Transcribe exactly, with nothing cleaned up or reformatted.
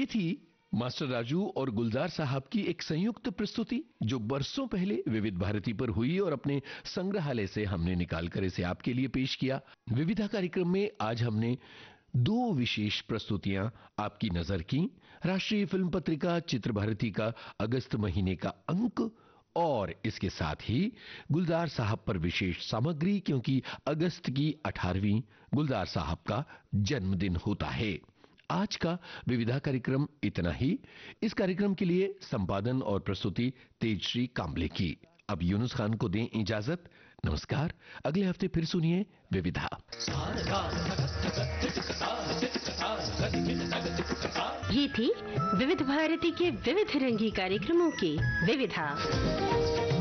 थी मास्टर राजू और गुलजार साहब की एक संयुक्त प्रस्तुति जो बरसों पहले विविध भारती पर हुई और अपने संग्रहालय से हमने निकालकर इसे आपके लिए पेश किया। विविधा कार्यक्रम में आज हमने दो विशेष प्रस्तुतियां आपकी नजर की। राष्ट्रीय फिल्म पत्रिका चित्र भारती का अगस्त महीने का अंक और इसके साथ ही गुलजार साहब पर विशेष सामग्री, क्योंकि अगस्त की अठारहवीं गुलजार साहब का जन्मदिन होता है। आज का विविधा कार्यक्रम इतना ही। इस कार्यक्रम के लिए संपादन और प्रस्तुति तेजश्री कांबले की। अब यूनुस खान को दें इजाजत। नमस्कार, अगले हफ्ते फिर सुनिए विविधा। ये थी विविध भारती के विविध रंगी कार्यक्रमों की विविधा।